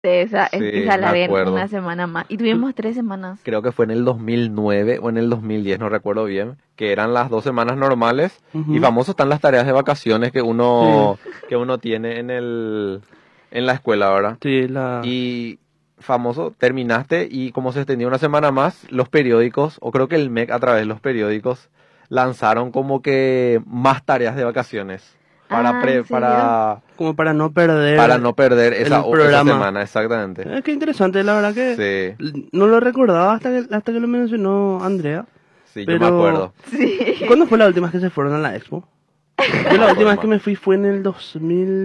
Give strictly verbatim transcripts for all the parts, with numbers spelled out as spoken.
esa, es- y Sí, se me alarguen una acuerdo. semana más. Y tuvimos tres semanas. Creo que fue en el dos mil nueve o en el dos mil diez, no recuerdo bien, que eran las dos semanas normales y Ujú. famosos están las tareas de vacaciones que Sí, uno que uno tiene en el en la escuela, ¿verdad? sí, la... Y famoso, terminaste y como se extendió una semana más, los periódicos, o creo que el M E C a través de los periódicos, lanzaron como que más tareas de vacaciones para Ah, ¿en pre, serio? para, como para no para no perder perder esa, el o- esa programa. semana, exactamente. Eh, qué interesante, la verdad que Sí, l- no lo recordaba hasta que, hasta que lo mencionó Andrea. sí, yo me Pero, acuerdo. Sí. ¿cuándo fue la última vez que se fueron a la expo? Yo No me la última acuerdo vez que más. me fui fue en el dos mil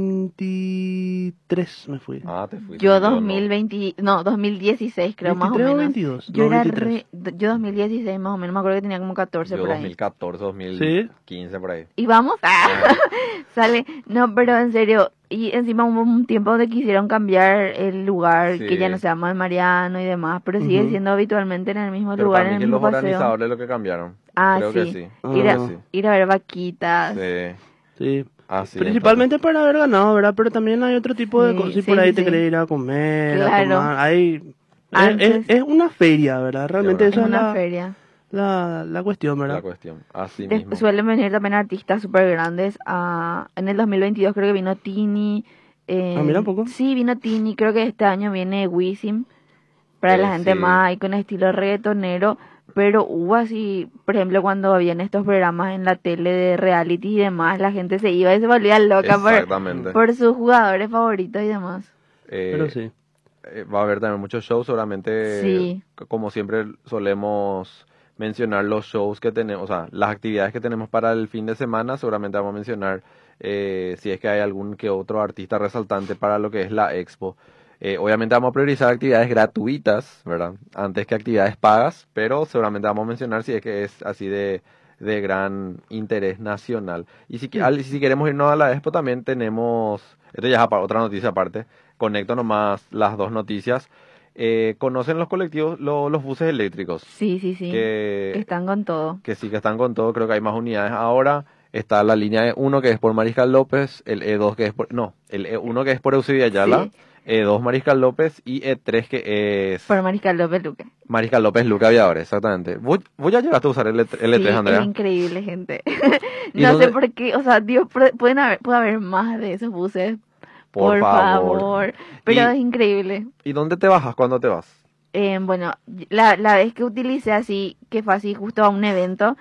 veintitrés, me fui. Ah, te fuiste, Yo yo no. dos mil veinte, no, dos mil dieciséis creo más o ¿veintitrés o menos. veintidós? Yo No, era veintitrés. re, yo dos mil dieciséis más o menos, me acuerdo que tenía como catorce Yo por ahí. dos mil catorce, ¿Sí? dos mil quince por ahí. ¿Y vamos? Ah, Ah, sale. No, pero en serio. Y encima hubo un tiempo donde quisieron cambiar el lugar, que ya no sí, se llama el Mariano y demás, pero sigue Ujú. siendo habitualmente en el mismo pero lugar, para en mí el que mismo los paseo. organizadores lo que cambiaron. Ah, Creo que sí. sí, Ir creo a, que Ah, sí. ir a ver vaquitas. Sí, sí. así entonces. Principalmente para haber ganado, ¿verdad? Pero también hay otro tipo de cosas. Sí, Si sí, por ahí sí, te sí. querés ir a comer, a Claro. tomar, hay... Es, es, Antes es una feria, ¿verdad? Sí, Realmente una es esa es feria, una la, feria. la, la cuestión, la ¿verdad? cuestión. Así Des- mismo. suelen venir también artistas súper grandes. Ah, en el dos mil veintidós creo que vino Tini. Ah, mira un En, poco. sí, vino Tini. Creo que este año viene Wisin. Para la Eh, gente sí, más ahí con estilo reggaetonero. Pero hubo así, por ejemplo, cuando habían estos programas en la tele de reality y demás, la gente se iba y se volvía loca por, exactamente. por sus jugadores favoritos y demás. Pero Eh, sí. eh, va a haber también muchos shows, seguramente, Sí, c- como siempre solemos mencionar los shows que tenemos, o sea, las actividades que tenemos para el fin de semana, seguramente vamos a mencionar eh, si es que hay algún que otro artista resaltante para lo que es la expo. Eh, obviamente vamos a priorizar actividades gratuitas, ¿verdad? Antes que actividades pagas, pero seguramente vamos a mencionar si es que es así de, de gran interés nacional. Y si, qui- Sí. al- si queremos irnos a la expo también tenemos, esto ya es apa- otra noticia aparte, conecto nomás las dos noticias. Eh, ¿conocen los colectivos, lo- los buses eléctricos? sí, sí, sí. Que Que, están con todo. que sí que están con todo, creo que hay más unidades ahora. Está la línea E uno que es por Mariscal López, el E dos que es por, no, el E uno que es por Eusebio Ayala, Sí, E dos Mariscal López y E tres que es por Mariscal López Luque. Mariscal López Luca Aviadores, exactamente. ¿Vos, vos ya llegaste a usar el, E tres, el E tres, Sí, es Andrea? increíble, gente. ¿Y No sé dónde? por qué, o sea, Dios, puede- pueden haber, puede haber más de esos buses, Por por favor. favor. Pero ¿Y, es increíble. ¿y dónde te bajas cuando te vas? Eh, bueno, la, la vez que utilicé así, que fue así justo a un evento,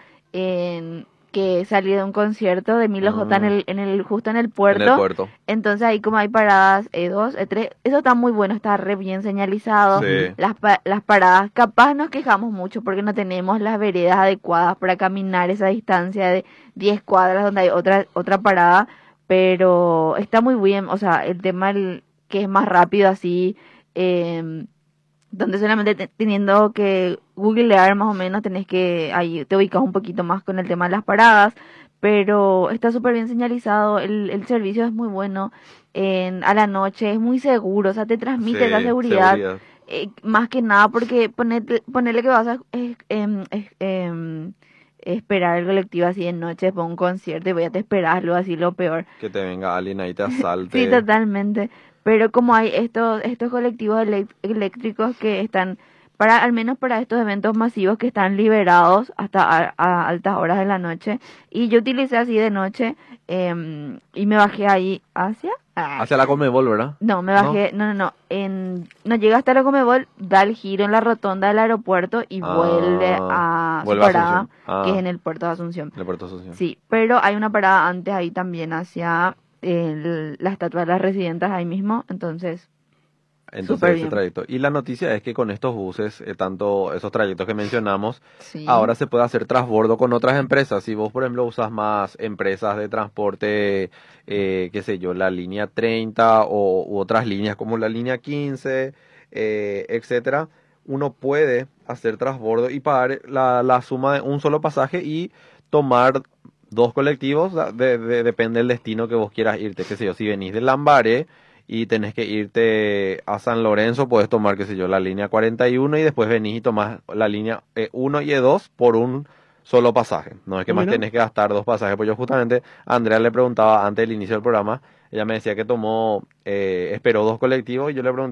en que salí de un concierto de Milo J en Mm, el, en el, justo en el en el puerto. puerto. Entonces ahí como hay paradas E dos, E tres, eso está muy bueno, está re bien señalizado. Sí, Las, pa- las paradas, capaz nos quejamos mucho porque no tenemos las veredas adecuadas para caminar esa distancia de diez cuadras donde hay otra, otra parada, pero está muy bien, o sea, el tema el, que es más rápido así, em, donde solamente te- teniendo que googlear más o menos tenés que, ahí te ubicas un poquito más con el tema de las paradas, pero está súper bien señalizado, el, el servicio es muy bueno, en, a la noche es muy seguro, o sea, te transmite esa sí, seguridad, seguridad. eh, más que nada porque ponete, ponele que vas a es- em, es- em, esperar el colectivo así de noche para un concierto y voy a te esperarlo así lo peor. Que te venga alguien ahí, te Sí, asalte. totalmente. Pero como hay estos, estos colectivos elec- eléctricos que están, para, al menos para estos eventos masivos que están liberados hasta a, a altas horas de la noche. Y yo utilicé así de noche em, y me bajé ahí hacia... ah, Hacia la Conmebol, ¿verdad? no, me ¿No? bajé, no, no, no, en, no llega hasta la Comebol, da el giro en la rotonda del aeropuerto y vuelve Ah, a su vuelve a parada, Asunción. que es Ah, en el puerto de Asunción. en el puerto de Asunción. Sí, pero hay una parada antes ahí también hacia el- la estatua de las residentas ahí mismo, entonces, Entonces súper ese bien. trayecto. Y la noticia es que con estos buses, eh, tanto esos trayectos que mencionamos, Sí, ahora se puede hacer transbordo con otras empresas. Si vos, por ejemplo, usas más empresas de transporte, eh, qué sé yo, la línea treinta o u otras líneas como la línea quince, eh, etcétera, uno puede hacer transbordo y pagar la, la suma de un solo pasaje y tomar dos colectivos, da- de- de- depende del destino que vos quieras irte. Qué sé yo, si venís de Lambaré y tenés que irte a San Lorenzo, puedes tomar, qué sé yo, la línea cuarenta y uno y después venís y tomás la línea E uno y E dos por un solo pasaje. No es que más Mira. tenés que gastar dos pasajes. Pues yo justamente a Andrea le preguntaba antes del inicio del programa, ella me decía que tomó, eh, esperó dos colectivos y yo le pregunté